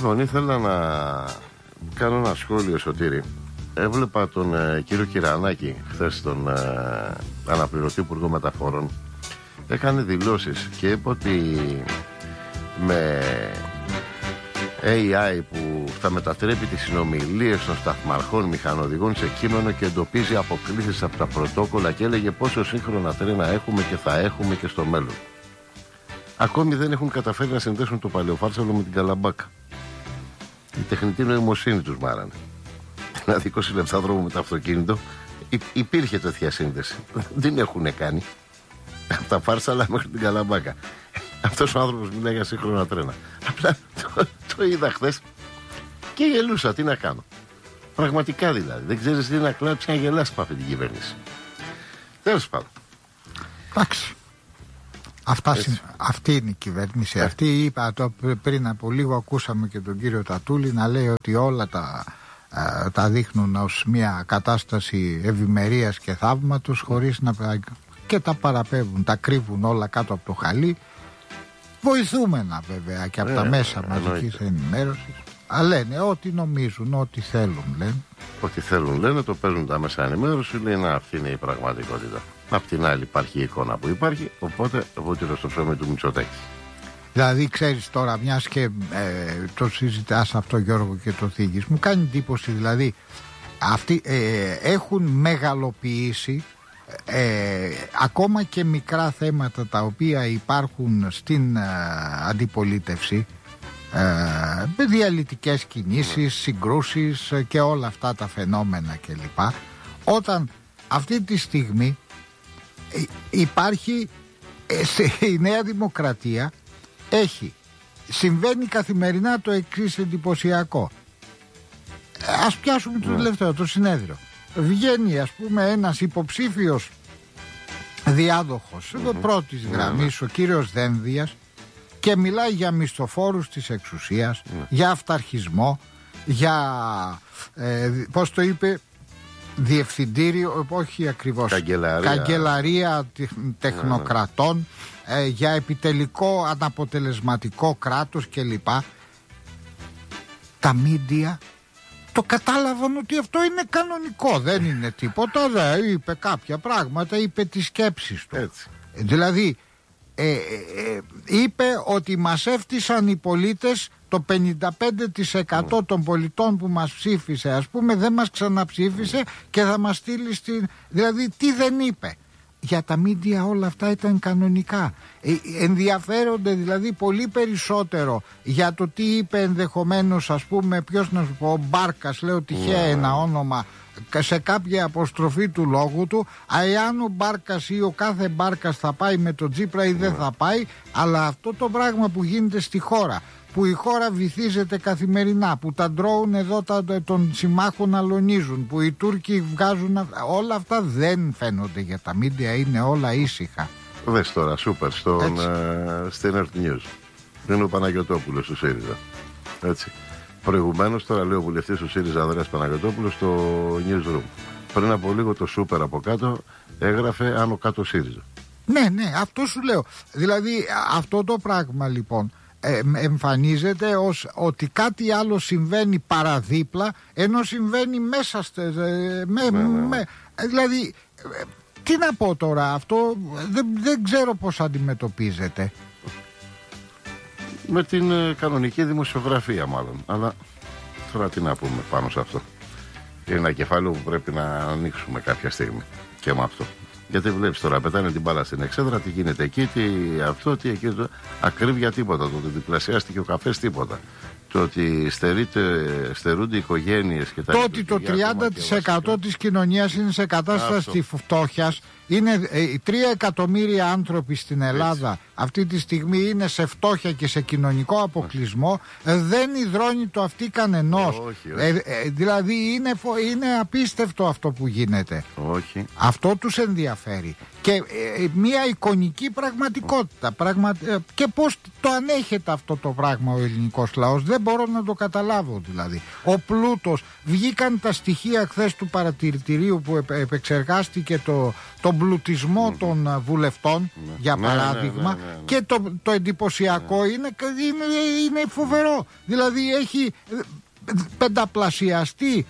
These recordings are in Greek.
Λοιπόν, ήθελα να κάνω ένα σχόλιο, Σωτήρη. Έβλεπα τον κύριο Κυρανάκη χθες, τον αναπληρωτή Υπουργό Μεταφορών. Έκανε δηλώσεις και είπε ότι με AI που θα μετατρέπει τις συνομιλίες των σταθμαρχών μηχανοδηγών σε κείμενο και εντοπίζει αποκλήσεις από τα πρωτόκολλα, και έλεγε πόσο σύγχρονα τρένα έχουμε και θα έχουμε και στο μέλλον. Ακόμη δεν έχουν καταφέρει να συνδέσουν το Παλαιοφάρσαλο με την Καλαμπάκα. Η τεχνητή νοημοσύνη τους μάρανε. Ένα 20 λεπτά δρόμο με το αυτοκίνητο. Υπήρχε τέτοια σύνδεση. Δεν έχουν κάνει. Από τα Φάρσαλα μέχρι την Καλαμπάκα. Αυτός ο άνθρωπος μιλάει για σύγχρονα τρένα. Απλά το είδα χθες και γελούσα. Τι να κάνω. Πραγματικά δηλαδή. Δεν ξέρεις τι να κλάψεις να γελάσεις με αυτή την κυβέρνηση. Τέλος πάντων. Εντάξει. Αυτή είναι η κυβέρνηση. Αυτή είπα πριν από λίγο, ακούσαμε και τον κύριο Τατούλη να λέει ότι όλα τα δείχνουν ως μια κατάσταση ευημερίας και θαύματος, χωρίς να, και τα παραπέμπουν, τα κρύβουν όλα κάτω από το χαλί, βοηθούμενα βέβαια και από τα μέσα μαζικής ενημέρωσης. Αλλά λένε ό,τι νομίζουν, ό,τι θέλουν λένε. Ό,τι θέλουν λένε, το παίζουν τα μέσα ενημέρωση, λένε αυτή είναι η πραγματικότητα. Απ' την άλλη υπάρχει η εικόνα που υπάρχει, οπότε βούτυρο στο ψωμί του Μητσοτάκη. Δηλαδή ξέρεις τώρα, μιας και το συζητάς αυτό, Γιώργο, και το θίγεις, μου κάνει εντύπωση, δηλαδή αυτοί έχουν μεγαλοποιήσει ακόμα και μικρά θέματα τα οποία υπάρχουν στην αντιπολίτευση, με διαλυτικές κινήσεις, συγκρούσεις και όλα αυτά τα φαινόμενα κλπ. Όταν αυτή τη στιγμή υπάρχει η Νέα Δημοκρατία, συμβαίνει καθημερινά το εξής εντυπωσιακό. Ας πιάσουμε το τελευταίο, το συνέδριο. Βγαίνει ας πούμε ένας υποψήφιος διάδοχος πρώτης γραμμής, ο κύριος Δένδιας, και μιλάει για μισθοφόρους της εξουσίας, για αυταρχισμό, για πώς το είπε, διευθυντήριο, όχι ακριβώς, καγκελαρία τεχνοκρατών, για επιτελικό αναποτελεσματικό κράτος κλπ. Τα μίντια το κατάλαβαν ότι αυτό είναι κανονικό, δεν είναι τίποτα, είπε κάποια πράγματα, είπε τις σκέψεις του. Έτσι. Δηλαδή είπε ότι μας έφτισαν οι πολίτες, το 55% των πολιτών που μας ψήφισε ας πούμε δεν μας ξαναψήφισε και θα μας στείλει στην... Δηλαδή τι δεν είπε. Για τα μίντια όλα αυτά ήταν κανονικά. Ενδιαφέρονται δηλαδή πολύ περισσότερο για το τι είπε ενδεχομένως, ας πούμε, ποιος να σου πω, ο Μπάρκας, λέω τυχαία ένα όνομα, σε κάποια αποστροφή του λόγου του, εάν ο Μπάρκας ή ο κάθε Μπάρκας θα πάει με τον Τσίπρα ή δεν θα πάει, αλλά αυτό το πράγμα που γίνεται στη χώρα, που η χώρα βυθίζεται καθημερινά, που τα ντρόουν εδώ των συμμάχων αλωνίζουν, που οι Τούρκοι βγάζουν, όλα αυτά δεν φαίνονται για τα μίντια, είναι όλα ήσυχα. Δες τώρα, σούπερ, στην Earth News. Είναι ο Παναγιωτόπουλος του ΣΥΡΙΖΑ. Έτσι. Προηγουμένως, τώρα λέει ο βουλευτής του ΣΥΡΙΖΑ Ανδρέας Παναγιωτόπουλος στο Newsroom. Πριν από λίγο το σούπερ από κάτω έγραφε άνω κάτω ΣΥΡΙΖΑ. Ναι, αυτό σου λέω. Δηλαδή αυτό το πράγμα λοιπόν εμφανίζεται ως ότι κάτι άλλο συμβαίνει παραδίπλα, ενώ συμβαίνει μέσα δηλαδή τι να πω τώρα, αυτό δεν ξέρω πώς αντιμετωπίζεται. Με την κανονική δημοσιογραφία μάλλον. Αλλά τώρα τι να πούμε πάνω σε αυτό. Είναι ένα κεφάλαιο που πρέπει να ανοίξουμε κάποια στιγμή και με αυτό. Γιατί βλέπεις τώρα, πετάνε την μπάλα στην εξέδρα, τι γίνεται εκεί, τι αυτό, τι εκεί. Ακρίβεια τίποτα. Το ότι διπλασιάστηκε ο καφές τίποτα. Το ότι στερούνται οι οικογένειες και τα. Το ότι το 30% της κοινωνίας είναι σε κατάσταση φτώχειας. Είναι 3 εκατομμύρια άνθρωποι στην Ελλάδα. Έτσι. Αυτή τη στιγμή είναι σε φτώχεια και σε κοινωνικό αποκλεισμό. Δεν υδρώνει το αυτί κανενός. Δηλαδή είναι απίστευτο αυτό που γίνεται. Όχι. Αυτό τους ενδιαφέρει. και μια εικονική πραγματικότητα. Και πώς το ανέχεται αυτό το πράγμα ο ελληνικός λαός, δεν μπορώ να το καταλάβω δηλαδή. Ο πλούτος, βγήκαν τα στοιχεία χθες του παρατηρητηρίου που επεξεργάστηκε τον πλουτισμό των βουλευτών, για παράδειγμα, και το εντυπωσιακό είναι φοβερό. Δηλαδή έχει πενταπλασιαστεί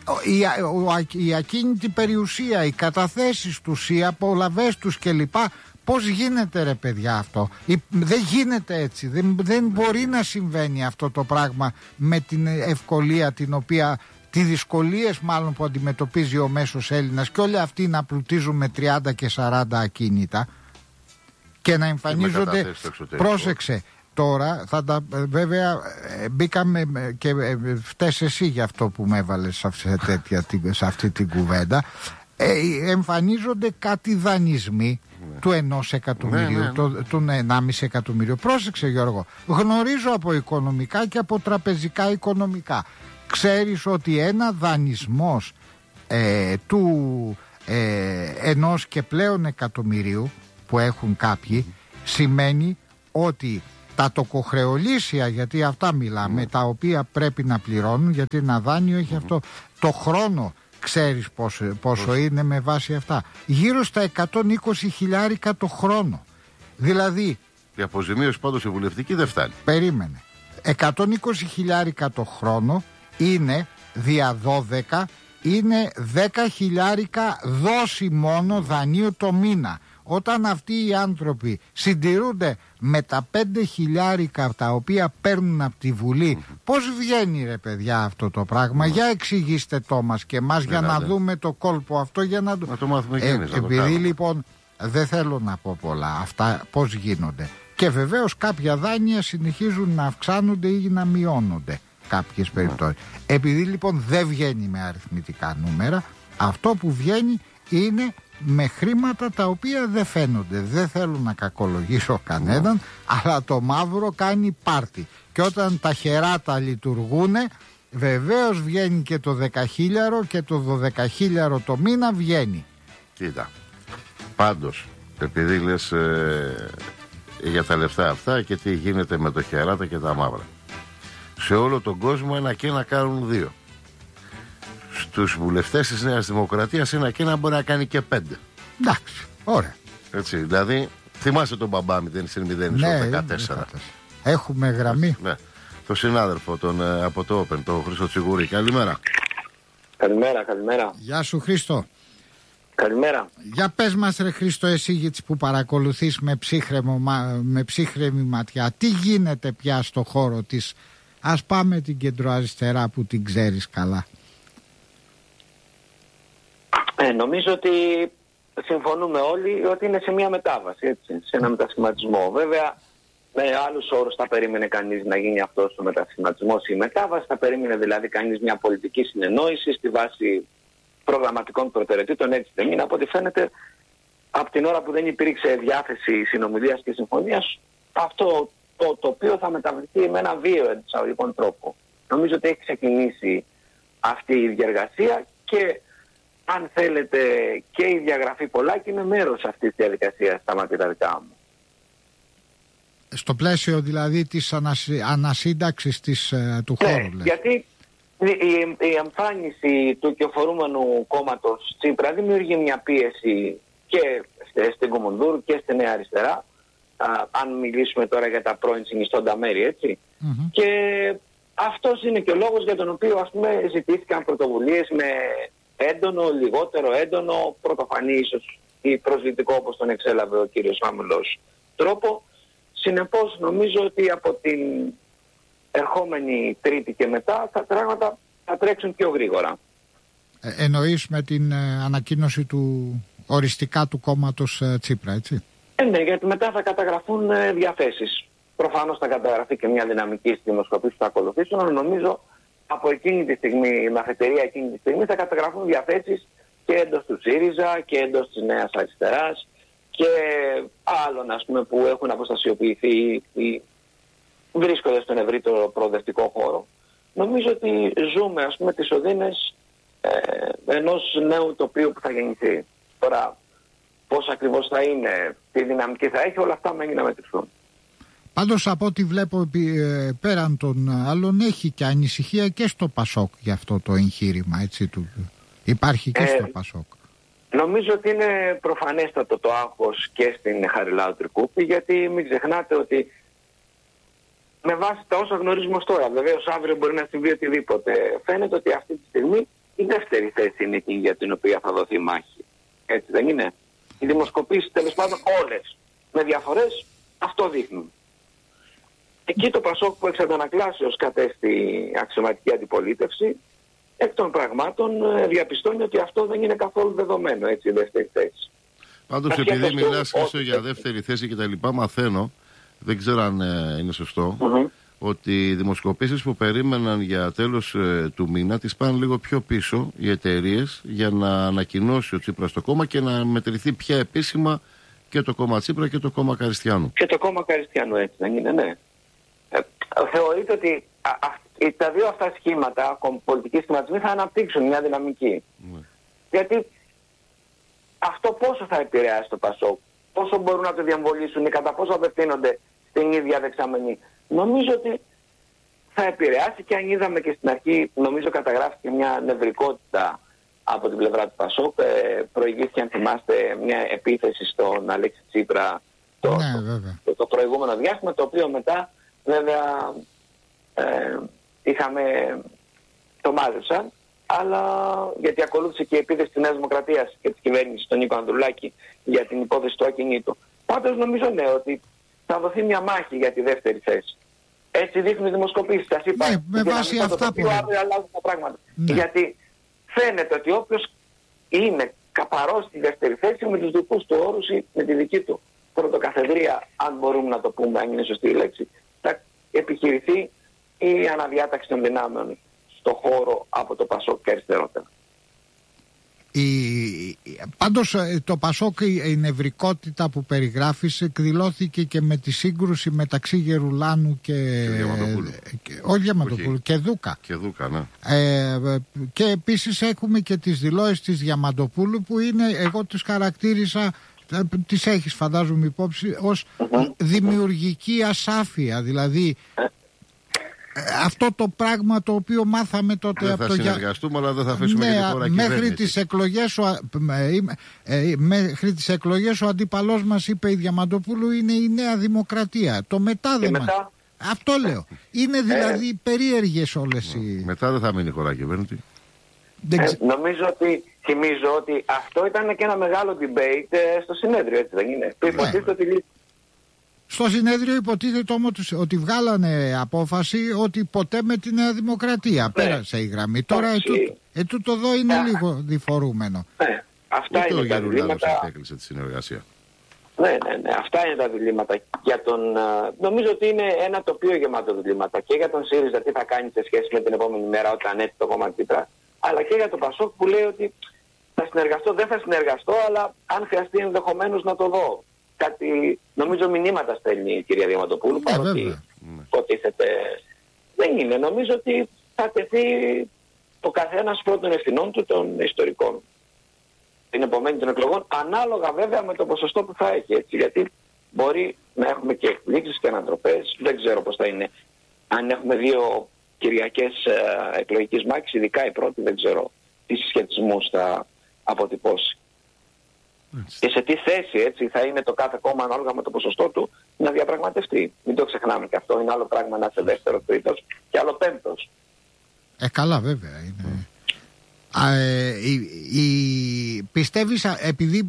η ακίνητη περιουσία, οι καταθέσεις τους, οι απολαβές τους κλπ. Πώς γίνεται ρε παιδιά αυτό? Δεν γίνεται έτσι. Δεν μπορεί να συμβαίνει αυτό το πράγμα με την ευκολία τις δυσκολίες μάλλον που αντιμετωπίζει ο μέσος Έλληνας, και όλοι αυτοί να πλουτίζουν με 30 και 40 ακίνητα και να εμφανίζονται. Πρόσεξε. Τώρα βέβαια μπήκαμε και φταίς εσύ για αυτό που με έβαλες σε αυτή την κουβέντα. Εμφανίζονται κάτι δανεισμοί του 1 εκατομμυρίου, του 1,5 εκατομμυρίου. Πρόσεξε Γιώργο, γνωρίζω από οικονομικά και από τραπεζικά οικονομικά. Ξέρεις ότι ένα δανεισμός του 1 και πλέον εκατομμυρίου που έχουν κάποιοι σημαίνει ότι τα τοκοχρεωλήσια, γιατί αυτά μιλάμε, τα οποία πρέπει να πληρώνουν, γιατί ένα δάνειο έχει αυτό το χρόνο, ξέρεις πόσο είναι με βάση αυτά? Γύρω στα 120.000 το χρόνο. Δηλαδή η αποζημίωση πάντως η βουλευτική δεν φτάνει. Περίμενε. 120.000 το χρόνο είναι δια 12, είναι 10.000 δόση μόνο δανείου το μήνα. Όταν αυτοί οι άνθρωποι συντηρούνται με τα 5.000 τα οποία παίρνουν από τη Βουλή, πώς βγαίνει ρε παιδιά αυτό το πράγμα? Για εξηγήστε το μας και μας για να δούμε το κόλπο αυτό, για να το μάθουμε και εμείς. Επειδή λοιπόν δεν θέλω να πω πολλά, αυτά πώς γίνονται. Και βεβαίως κάποια δάνεια συνεχίζουν να αυξάνονται ή να μειώνονται κάποιες περιπτώσεις. Επειδή λοιπόν δεν βγαίνει με αριθμητικά νούμερα, αυτό που βγαίνει είναι με χρήματα τα οποία δεν φαίνονται. Δεν θέλω να κακολογήσω κανέναν, αλλά το μαύρο κάνει πάρτι. Και όταν τα χεράτα λειτουργούν, βεβαίως βγαίνει και το 10.000 και το 12.000 το μήνα βγαίνει. Κοίτα, πάντως, επειδή λες για τα λεφτά αυτά και τι γίνεται με το χεράτα και τα μαύρα, σε όλο τον κόσμο ένα και ένα κάνουν 2. Στους βουλευτές της Νέας Δημοκρατίας ένα και ένα μπορεί να κάνει και 5. Εντάξει, ωραία. Έτσι, δηλαδή, θυμάσαι τον μπαμπά 0-0 στο 14. Έχουμε γραμμή. Ναι. Το συνάδελφο από το Open, τον Χρήστο Τσιγούρη. Καλημέρα. Καλημέρα. Γεια σου Χρήστο. Καλημέρα. Για πες μας ρε Χρήστο, εσύ που παρακολουθείς με ψύχρεμη ματιά, τι γίνεται πια στο χώρο της, ας πάμε την κεντροαριστερά που την ξέρεις καλά? Νομίζω ότι συμφωνούμε όλοι ότι είναι σε μια μετάβαση, έτσι, σε ένα μετασχηματισμό. Βέβαια, με άλλους όρους θα περίμενε κανείς να γίνει αυτός ο μετασχηματισμός ή η μετάβαση. Θα περίμενε δηλαδή κανείς μια πολιτική συνεννόηση στη βάση προγραμματικών προτεραιοτήτων. Έτσι δεν είναι. Από ό,τι φαίνεται, από την ώρα που δεν υπήρξε διάθεση συνομιλίας και συμφωνίας, αυτό το οποίο θα μεταβληθεί με ένα βίαιο εισαγωγικών τρόπο. Νομίζω ότι έχει ξεκινήσει αυτή η διαργασία και αν θέλετε και η διαγραφή Πολάκη είναι μέρος αυτής της διαδικασίας στα μάτια δικά μου. Στο πλαίσιο δηλαδή της ανασύνταξης του χώρου. Ναι, γιατί η εμφάνιση του κυοφορούμενου κόμματος Τσίπρα δημιουργεί μια πίεση και στην Κομουνδούρ και στη Νέα Αριστερά, αν μιλήσουμε τώρα για τα πρώην συνιστώντα μέρη, έτσι. Και αυτός είναι και ο λόγος για τον οποίο, ας πούμε, ζητήθηκαν πρωτοβουλίες με έντονο, λιγότερο έντονο, πρωτοφανή ίσως ή προσβλητικό, όπως τον εξέλαβε ο κύριος Άμυλος, τρόπο. Συνεπώς νομίζω ότι από την ερχόμενη Τρίτη και μετά τα πράγματα θα τρέξουν πιο γρήγορα. Εννοείς με την ανακοίνωση του οριστικά του κόμματος Τσίπρα, έτσι? Ναι, γιατί μετά θα καταγραφούν διαθέσεις. Προφανώς θα καταγραφεί και μια δυναμική στη δημοσκοπήση που θα ακολουθήσουν, αλλά νομίζω από εκείνη τη στιγμή, η μαθητερία εκείνη τη στιγμή, θα καταγραφούν διαθέσεις και εντός του ΣΥΡΙΖΑ και εντός της Νέας Αριστεράς και άλλων, ας πούμε, που έχουν αποστασιοποιηθεί ή βρίσκονται στον ευρύτερο προοδευτικό χώρο. Νομίζω ότι ζούμε, ας πούμε, τις οδύνες ενός νέου τοπίου που θα γεννηθεί. Τώρα, πώς ακριβώς θα είναι, τι δυναμική θα έχει, όλα αυτά μένει να μετρηθούν. Πάντως από ό,τι βλέπω πέραν των άλλων έχει και ανησυχία και στο Πασόκ για αυτό το εγχείρημα, έτσι, υπάρχει και στο Πασόκ. Νομίζω ότι είναι προφανέστατο το άγχος και στην Χαριλάου Τρικούπη, γιατί μην ξεχνάτε ότι με βάση τα όσα γνωρίζουμε ως τώρα, βεβαίως αύριο μπορεί να συμβεί οτιδήποτε, φαίνεται ότι αυτή τη στιγμή η δεύτερη θέση είναι εκείνη για την οποία θα δοθεί μάχη. Έτσι δεν είναι? Οι δημοσκοπήσεις τέλος πάντων όλες με διαφορές αυτό δείχνουν. Εκεί το Πασόκ που εξ αντανακλάσεως κατέστη αξιωματική αντιπολίτευση, εκ των πραγμάτων διαπιστώνει ότι αυτό δεν είναι καθόλου δεδομένο, έτσι, η δεύτερη θέση. Πάντως επειδή μιλάς, Χρήστο, για δεύτερη θέση και τα λοιπά, μαθαίνω, δεν ξέρω αν είναι σωστό, ότι οι δημοσκοπήσεις που περίμεναν για τέλος του μήνα τις πάνε λίγο πιο πίσω οι εταιρείες για να ανακοινώσει ο Τσίπρας το κόμμα και να μετρηθεί πια επίσημα και το κόμμα Τσίπρα και το κόμμα Καριστιάνου. Και το κόμμα Καριστιάνου, έτσι δεν είναι? Ναι. Θεωρείται ότι τα δύο αυτά σχήματα, πολιτικοί σχηματισμοί, θα αναπτύξουν μια δυναμική. Γιατί αυτό πόσο θα επηρεάσει το Πασόκ, πόσο μπορούν να το διαμβολήσουν ή κατά πόσο απευθύνονται στην ίδια δεξαμενή. Νομίζω ότι θα επηρεάσει, και αν είδαμε και στην αρχή, νομίζω καταγράφηκε μια νευρικότητα από την πλευρά του Πασόκ. Προηγήθηκε, αν θυμάστε, μια επίθεση στον Αλέξη Τσίπρα το προηγούμενο διάστημα, το οποίο μετά βέβαια το μάζεψαν, αλλά γιατί ακολούθησε και η επίθεση της Νέας Δημοκρατίας και της κυβέρνησης των Νίκο Ανδρουλάκη για την υπόθεση του ακινήτου. Πάντως νομίζω ότι θα δοθεί μια μάχη για τη δεύτερη θέση. Έτσι δείχνουν οι δημοσκοπήσεις. Σας είπα, με βάση αυτά που αύριο αλλάζουν τα πράγματα. Γιατί φαίνεται ότι όποιος είναι καπαρός στη δεύτερη θέση με τους δικούς του όρους ή με τη δική του πρωτοκαθεδρία, αν μπορούμε να το πούμε, αν είναι σωστή η λέξη, θα επιχειρηθεί η αναδιάταξη των δυνάμεων στο χώρο από το Πασόκ και αριστερότερα. Πάντως το Πασόκ, η νευρικότητα που περιγράφεις εκδηλώθηκε και με τη σύγκρουση μεταξύ Γερουλάνου και Διαμαντοπούλου και Δούκα. Και Δούκα, ναι. Και επίσης έχουμε και τις δηλώσεις της Διαμαντοπούλου που είναι, εγώ τις χαρακτήρισα, τις έχεις φαντάζομαι υπόψη, ως δημιουργική ασάφεια, δηλαδή αυτό το πράγμα το οποίο μάθαμε τότε δεν θα συνεργαστούμε, αλλά δεν θα αφήσουμε και τη χώρα κυβέρνηση. Μέχρι τις εκλογές ο αντίπαλός μας, είπε η Διαμαντοπούλου, είναι η Νέα Δημοκρατία. Το μετά δεν μας. Αυτό λέω. Είναι δηλαδή περίεργες όλες οι... Μετά δεν θα μείνει η χώρα κυβέρνηση. Θυμίζω ότι αυτό ήταν και ένα μεγάλο debate στο συνέδριο, έτσι δεν είναι? Στο συνέδριο υποτίθεται όμως ότι βγάλανε απόφαση ότι ποτέ με τη Νέα Δημοκρατία. Πέρασε η γραμμή. Τώρα τούτο εδώ είναι λίγο διφορούμενο. Αυτά είναι τα διλήμματα. Έκλεισε τη συνεργασία. Ναι. Αυτά είναι τα διλήμματα. Νομίζω ότι είναι ένα τοπίο γεμάτο διλήμματα και για τον ΣΥΡΙΖΑ τι θα κάνει σε σχέση με την επόμενη μέρα όταν έρθει το κόμμα Τσίπρα, αλλά και για τον Πασόκ που λέει ότι θα συνεργαστώ, δεν θα συνεργαστώ, αλλά αν χρειαστεί ενδεχομένως να το δω. Κάτι, νομίζω μηνύματα στέλνει η κυρία Διαμαντοπούλου, παρότι υποτίθεται δεν είναι. Νομίζω ότι θα τεθεί ο καθένας πρώτων ευθυνών του των ιστορικών την επομένη των εκλογών, ανάλογα βέβαια με το ποσοστό που θα έχει, έτσι, γιατί μπορεί να έχουμε και εκπλήξεις και ανατροπές, δεν ξέρω πώς θα είναι. Αν έχουμε δύο κυριακές εκλογικής μάχης, ειδικά η πρώτη, δεν ξέρω τι συσχετισμούς θα αποτυπώσει. Και σε τι θέση, έτσι, θα είναι το κάθε κόμμα ανάλογα με το ποσοστό του να διαπραγματευτεί. Μην το ξεχνάμε και αυτό. Είναι άλλο πράγμα να είσαι δεύτερο, τρίτος και άλλο πέμπτος. Καλά, βέβαια είναι. Πιστεύεις, επειδή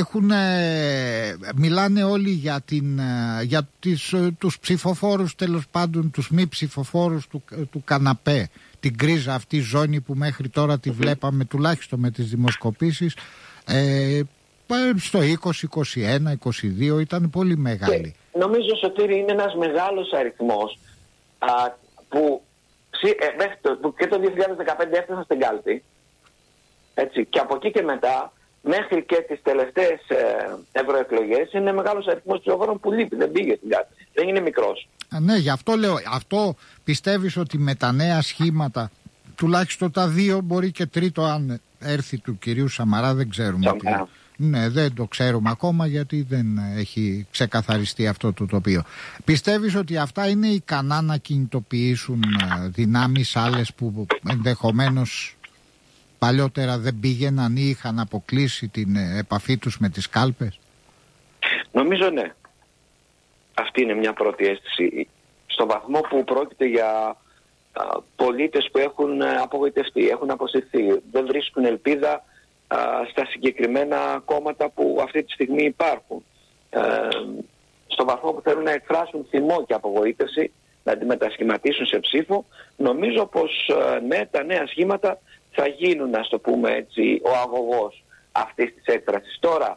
μιλάνε όλοι για τους ψηφοφόρους, τέλος πάντων τους μη ψηφοφόρους του καναπέ, την γκρίζα αυτή ζώνη που μέχρι τώρα τη βλέπαμε τουλάχιστον με τις δημοσκοπήσεις, στο 20, 21, 22 ήταν πολύ μεγάλη. Και νομίζω, Σωτήρη, είναι ένας μεγάλος αριθμός που και το 2015 έφτασαν στην κάλπη, έτσι, και από εκεί και μετά μέχρι και τις τελευταίες ευρωεκλογές είναι μεγάλος αριθμός ψηφοφόρων που λείπει, δεν πήγε στην κάλπη, δεν είναι μικρός. Ναι, γι' αυτό λέω. Αυτό πιστεύεις ότι με τα νέα σχήματα, τουλάχιστον τα δύο, μπορεί και τρίτο αν έρθει του κυρίου Σαμαρά, δεν ξέρουμε Ναι, δεν το ξέρουμε ακόμα γιατί δεν έχει ξεκαθαριστεί αυτό το τοπίο. Πιστεύεις ότι αυτά είναι ικανά να κινητοποιήσουν δυνάμεις άλλες που ενδεχομένως παλιότερα δεν πήγαιναν ή είχαν αποκλείσει την επαφή τους με τις κάλπες? Νομίζω ναι. Αυτή είναι μια πρώτη αίσθηση. Στο βαθμό που πρόκειται για πολίτες που έχουν απογοητευτεί, έχουν αποσυρθεί, δεν βρίσκουν ελπίδα στα συγκεκριμένα κόμματα που αυτή τη στιγμή υπάρχουν. Στο βαθμό που θέλουν να εκφράσουν θυμό και απογοήτευση, να τη μετασχηματίσουν σε ψήφο, νομίζω πως ναι, τα νέα σχήματα θα γίνουν, να το πούμε έτσι, ο αγωγός αυτής της έκφρασης. Τώρα,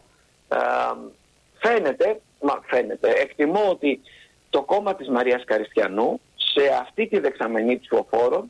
φαίνεται, εκτιμώ ότι το κόμμα της Μαρίας Καριστιανού σε αυτή τη δεξαμενή ψηφοφόρων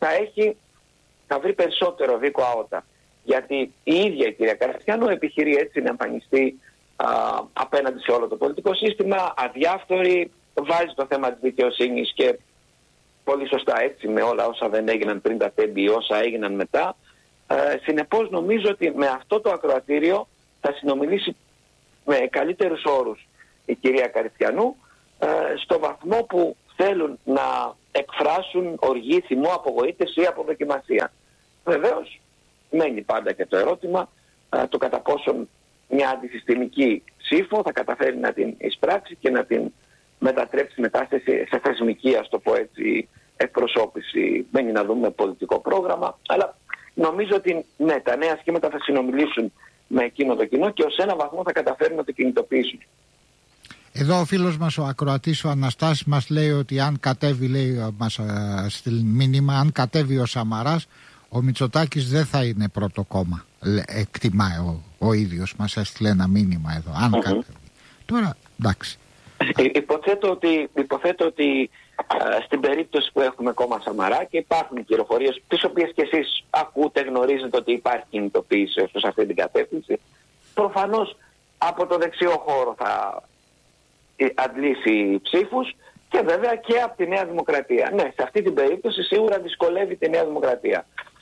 θα βρει περισσότερο δίκο αότα. Γιατί η ίδια η κυρία Καριστιανού επιχειρεί έτσι να εμφανιστεί απέναντι σε όλο το πολιτικό σύστημα, αδιάφθορη, βάζει το θέμα της δικαιοσύνης και πολύ σωστά έτσι με όλα όσα δεν έγιναν πριν τα τέμπη, όσα έγιναν μετά. Συνεπώς νομίζω ότι με αυτό το ακροατήριο θα συνομιλήσει με καλύτερους όρους η κυρία Καριστιανού, στο βαθμό που θέλουν να εκφράσουν οργή, θυμό, απογοήτευση ή αποδοκιμασία. Βεβαίως μένει πάντα και το ερώτημα το κατά πόσον μια αντισυστημική ψήφο θα καταφέρει να την εισπράξει και να την μετατρέψει μετά σε θεσμική, ας το πω έτσι, εκπροσώπηση. Μένει να δούμε πολιτικό πρόγραμμα, αλλά νομίζω ότι ναι, τα νέα σχήματα θα συνομιλήσουν με εκείνο το κοινό και ως ένα βαθμό θα καταφέρουν να το κινητοποιήσουν. Εδώ ο φίλος μας ο ακροατής ο Αναστάσης μας λέει ότι αν κατέβει, λέει, μας στείλει μήνυμα, αν κατέβει ο Σαμαράς, ο Μητσοτάκης δεν θα είναι πρώτο κόμμα. Εκτιμάει ο ίδιος, μας έστειλε ένα μήνυμα εδώ, αν κατέβει. Τώρα, εντάξει. Υποθέτω ότι στην περίπτωση που έχουμε κόμμα Σαμαρά και υπάρχουν πληροφορίες, τις οποίες και εσείς ακούτε, γνωρίζετε ότι υπάρχει κινητοποίηση σε αυτή την κατεύθυνση, προφανώς από το δεξιό χώρο θα αντλήσει ψήφους και βέβαια και από τη Νέα Δημοκρατία. Ναι, σε αυτή την περίπτωση σίγουρα δυσκολεύει τη Νέα Δημοκρατία.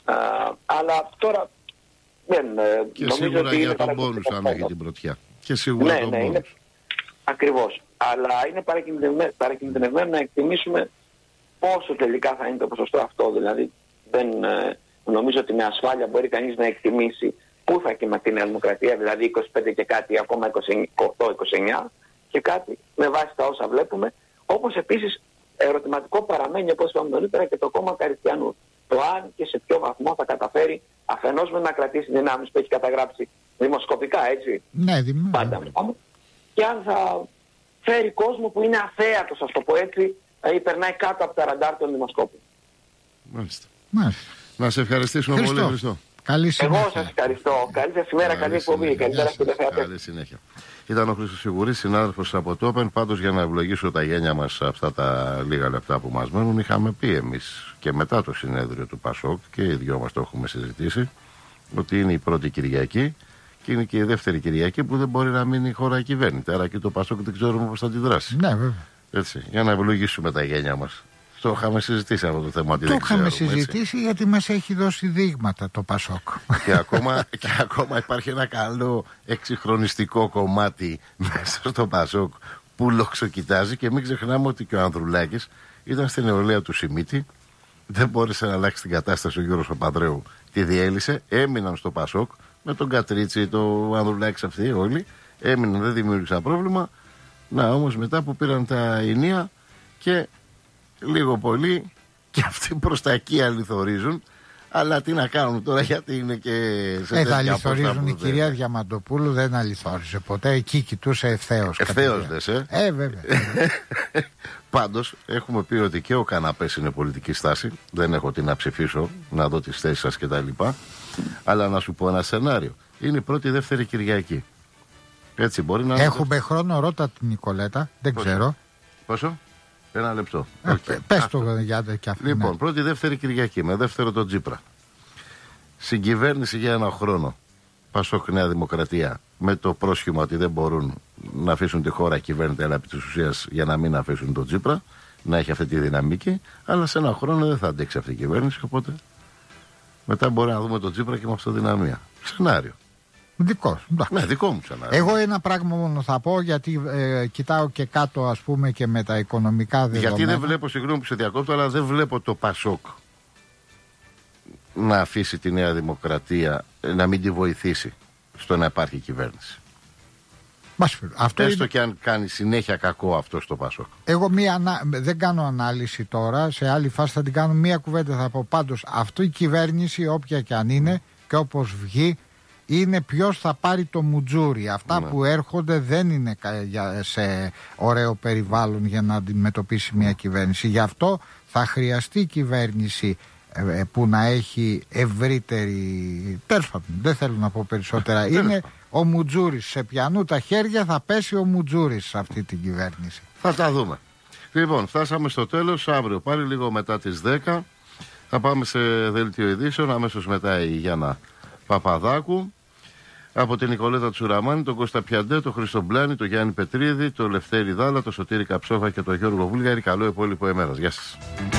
Αλλά τώρα δεν και νομίζω σίγουρα ότι για τον πόνους αν έχει την πρωτιά. Και σίγουρα τον πόνους. Ακριβώς. Αλλά είναι παρακινδυνευμένο να εκτιμήσουμε πόσο τελικά θα είναι το ποσοστό αυτό. Δηλαδή δεν νομίζω ότι με ασφάλεια μπορεί κανείς να εκτιμήσει πού θα κοιμαθεί η Νέα Δημοκρατία, δηλαδή 25 και κάτι, ακόμα 28-29 και κάτι, με βάση τα όσα βλέπουμε. Όπως επίσης ερωτηματικό παραμένει, όπως είπαμε νωρίτερα, και το κόμμα Καριστιανού. Το αν και σε ποιο βαθμό θα καταφέρει αφενός με να κρατήσει δυνάμεις που έχει καταγράψει δημοσκοπικά, έτσι. Ναι, πάντα. Και αν θα φέρει κόσμο που είναι αθέατος, ας το πω έτσι, ή περνάει κάτω από τα ραντάρ των δημοσκόπων. Μάλιστα. Να σε ευχαριστήσουμε πολύ, Χριστό. Καλή συνέχεια. Εγώ σας ευχαριστώ. Καλή σας ημέρα, καλή εκπομπή. Καλημέρα στους τηλεθεατές. Καλή συνέχεια. Ήταν ο Χρήστος Σιγουρής, συνάδελφος από το Open. Πάντως, για να ευλογήσω τα γένια μας αυτά τα λίγα λεπτά που μας μένουν, είχαμε πει εμείς και μετά το συνέδριο του Πασόκ, και οι δυο μας το έχουμε συζητήσει, ότι είναι η πρώτη Κυριακή και είναι και η δεύτερη Κυριακή που δεν μπορεί να μείνει η χώρα κυβέρνητη. Άρα και το Πασόκ δεν ξέρουμε πώς θα αντιδράσει. Ναι, βέβαια. Έτσι, για να ευλογήσουμε τα γένια μας. Το είχαμε συζητήσει αυτό το θέμα. Το είχαμε συζητήσει, έτσι, γιατί μας έχει δώσει δείγματα το Πασόκ. Και ακόμα υπάρχει ένα καλό εξυγχρονιστικό κομμάτι μέσα στο Πασόκ που λοξοκοιτάζει, και μην ξεχνάμε ότι και ο Ανδρουλάκης ήταν στην νεολαία του Σιμίτη, δεν μπόρεσε να αλλάξει την κατάσταση ο Γιώργος Παπανδρέου, τη διέλυσε, έμειναν στο Πασόκ με τον Κατρίτσι, το Ανδρουλάκης, αυτοί όλοι έμειναν, δεν δημιούργησαν πρόβλημα. Να όμως μετά που πήραν τα ενία και λίγο πολύ και αυτοί προς τα εκεί αληθορίζουν. Αλλά τι να κάνουν τώρα, γιατί είναι και σε τέτοια θα αληθορίζουν. Η κυρία Διαμαντοπούλου δεν αληθόριζε ποτέ. Εκεί κοιτούσε ευθέως. Ευθέως δες, βέβαια. Πάντως έχουμε πει ότι και ο καναπές είναι πολιτική στάση. Δεν έχω τι να ψηφίσω, να δω τις θέσεις σας κτλ. Αλλά να σου πω ένα σενάριο. Είναι η πρώτη δεύτερη Κυριακή. Έτσι μπορεί να... Έχουμε χρόνο, ρώτα την Νικολέτα. Δεν ξέρω. Πόσο? Ένα λεπτό. Πες το για και αυτό. Λοιπόν, ναι. πρώτη δεύτερη Κυριακή με δεύτερο τον Τσίπρα. Συγκυβέρνηση για ένα χρόνο. Πασόκ Νέα Δημοκρατία. Με το πρόσχημα ότι δεν μπορούν να αφήσουν τη χώρα κυβέρνητη, αλλά επί της ουσίας για να μην αφήσουν τον Τσίπρα, να έχει αυτή τη δυναμική. Αλλά σε ένα χρόνο δεν θα αντέξει αυτή η κυβέρνηση. Οπότε μετά μπορεί να δούμε τον Τσίπρα και με αυτοδυναμία. Σενάριο. Δικός. Ναι, δικό μου σενάριο. Εγώ ένα πράγμα μόνο θα πω, γιατί κοιτάω και κάτω, ας πούμε, και με τα οικονομικά δεδομένα. Γιατί δεν βλέπω, συγγνώμη που σε διακόπτω, αλλά δεν βλέπω το Πασόκ να αφήσει τη Νέα Δημοκρατία, να μην τη βοηθήσει στο να υπάρχει κυβέρνηση. Αυτό έστω είναι... και αν κάνει συνέχεια κακό αυτό στο Πασόκ. Εγώ δεν κάνω ανάλυση τώρα, σε άλλη φάση θα την κάνω, μία κουβέντα θα πω. Πάντως αυτή η κυβέρνηση, όποια και αν είναι και όπως βγει, είναι ποιος θα πάρει το μουτζούρι. Αυτά που έρχονται δεν είναι σε ωραίο περιβάλλον για να αντιμετωπίσει μια κυβέρνηση. Γι' αυτό θα χρειαστεί κυβέρνηση που να έχει ευρύτερη... Τέλος πάντων, δεν θέλω να πω περισσότερα. Είναι ο μουτζούρις. Σε ποιανού τα χέρια θα πέσει ο μουτζούρις σε αυτή την κυβέρνηση. Θα τα δούμε. Λοιπόν, φτάσαμε στο τέλος. Αύριο πάλι λίγο μετά τις 10 θα πάμε σε δελτίο ειδήσεων. Αμέσως μετά η Γιάννα Παπαδάκου. Από την Νικολέτα Τσουραμάνη, τον Κώστα Πιαντέ, τον Χρήστο Μπλάνη, τον Γιάννη Πετρίδη, τον Λευτέρη Δάλα, τον Σωτήρη Καψόφα και τον Γιώργο Βούλγαρη. Καλό υπόλοιπο ημέρας. Γεια σας.